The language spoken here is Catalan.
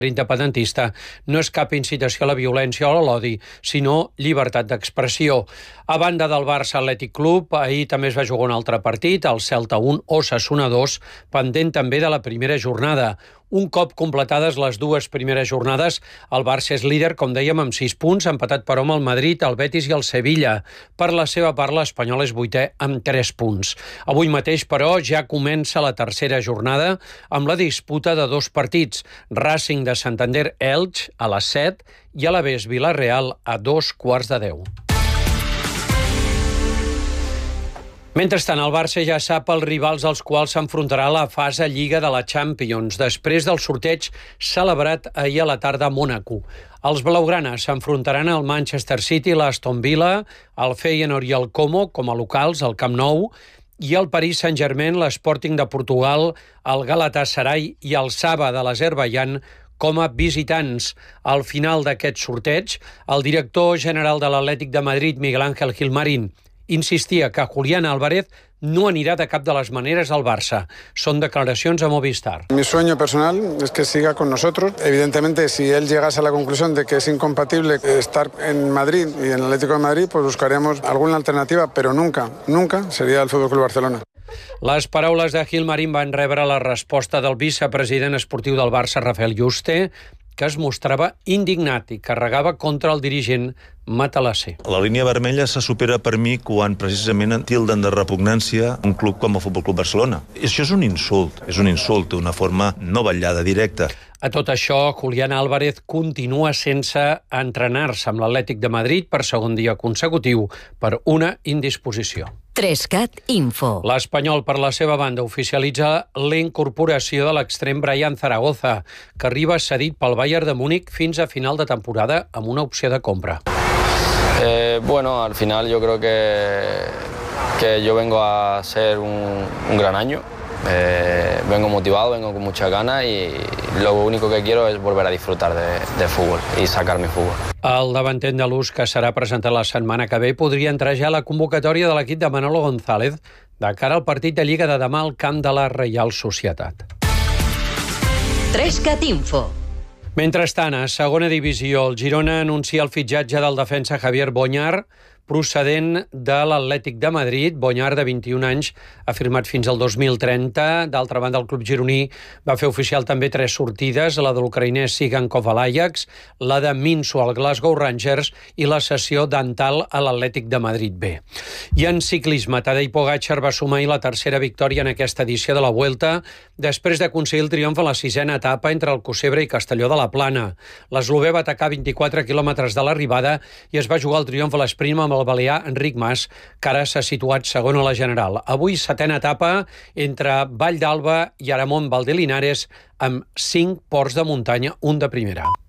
independentista no és cap incitació a la violència o a l'odi, sinó llibertat d'expressió. A banda del Barça Atlètic Club, ahir també es va jugar un altre partit, el Celta 1, Osasuna 2, pendent també de la primera jornada. Un cop completades les dues primeres jornades, el Barça és líder, com dèiem, amb 6 punts, empatat per home el Madrid, el Betis i el Sevilla. Per la seva part, l'Espanyol és 8è amb 3 punts. Avui mateix, però, ja comença la tercera jornada amb la disputa de 2 partits. Racing de Santander-Elx a les 7 i Alavés Vila-real a 9:15. Mentrestant, el Barça ja sap els rivals als quals s'enfrontarà a la fase Lliga de la Champions, després del sorteig celebrat ahir a la tarda a Mònaco. Els blaugranes s'enfrontaran al Manchester City, l'Aston Villa, el Feyenoord i el Como, com a locals, al Camp Nou, i el Paris Saint-Germain, l'Sporting de Portugal, el Galatasaray i el Saba de l'Azerbaidjan com a visitants. Al final d'aquest sorteig, el director general de l'Atlètic de Madrid, Miguel Ángel Gilmarín, insistia que Julián Álvarez no anirà de cap de les maneres al Barça. Són declaracions a Movistar. Mi sueño personal es que siga con nosotros. Evidentemente, si él llegase a la conclusión de que es incompatible estar en Madrid y en el Atlético de Madrid, pues buscaremos alguna alternativa, pero nunca sería el FC Barcelona. Les paraules de Gilmarín van rebre la resposta del vicepresident esportiu del Barça, Rafael Yuste, que es mostrava indignat i carregava contra el dirigent Matalasser. La línia vermella se supera per mi quan precisament tilden de repugnància un club com el Futbol Club Barcelona. Això és un insult d'una forma no vetllada, directa. A tot això, Julián Álvarez continua sense entrenar-se amb l'Atlètic de Madrid per segon dia consecutiu per una indisposició. 3CAT Info. L'Espanyol, per la seva banda, oficialitza la incorporació de l'extrem Brian Zaragoza, que arriba cedit pel Bayern de Múnich fins a final de temporada amb una opció de compra. Bueno, al final yo creo que yo vengo a ser un gran año. Vengo motivado, vengo con muchas ganas y lo único que quiero es volver a disfrutar de fútbol y sacar mi fútbol. El davanter andalús, que serà presentat la setmana que ve, podria entrar ja a la convocatòria de l'equip de Manolo González de cara al partit de Lliga de demà al camp de la Reial Societat. 3CAT Info. Mentrestant, a segona divisió, el Girona anuncia el fitxatge del defensa Javier Boñar, procedent de l'Atlètic de Madrid. Boñar, de 21 anys, ha firmat fins al 2030. D'altra banda, el club gironí va fer oficial també 3 sortides, la de l'ucraïnès Sigankov a l'Ajax, la de Minso al Glasgow Rangers i la cessió d'Antal a l'Atlètic de Madrid B. I en ciclisme, Tadej Pogačar va sumar la tercera victòria en aquesta edició de la Vuelta, després d'aconseguir el triomf a la 6a etapa entre Alcocebre i Castelló de la Plana. L'eslovè va atacar 24 quilòmetres de l'arribada i es va jugar el triomf a l'esprint amb el balear Enric Mas, que ara s'ha situat segon a la general. Avui, 7a etapa entre Vall d'Alba i Aramón Valdelinares, amb 5 ports de muntanya, un de primera.